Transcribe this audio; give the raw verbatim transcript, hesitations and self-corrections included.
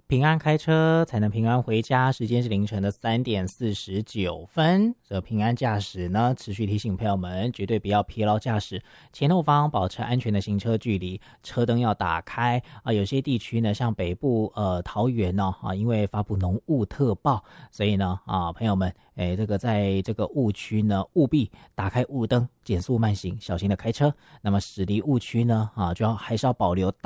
平安开车才能平安回家。时间是凌晨的三点四十九分。这平安驾驶呢，持续提醒朋友们，绝对不要疲劳驾驶，前后方保持安全的行车距离，车灯要打开啊。有些地区呢，像北部呃桃园呢啊，因为发布浓雾特报，所以呢啊，朋友们，哎，这个在这个雾区呢，务必打开雾灯，减速慢行，小心的开车。那么驶离雾区呢啊，就要还是要保留大